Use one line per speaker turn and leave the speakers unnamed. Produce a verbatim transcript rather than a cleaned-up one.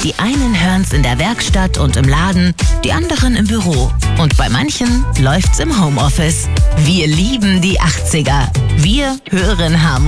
Die einen hören's in der Werkstatt und im Laden, die anderen im Büro. Und bei manchen läuft's im Homeoffice. Wir lieben die achtziger. Wir hören Harmonie.